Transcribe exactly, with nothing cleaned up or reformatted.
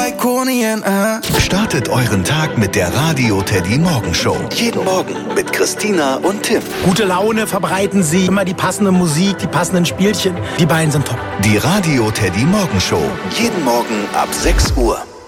Iconien, uh. Startet euren Tag mit der Radio Teddy Morgenshow. Jeden Morgen mit Christina und Tim. Gute Laune verbreiten sie, immer die passende Musik, die passenden Spielchen. Die beiden sind top. Die Radio Teddy Morgenshow. Jeden Morgen ab sechs Uhr.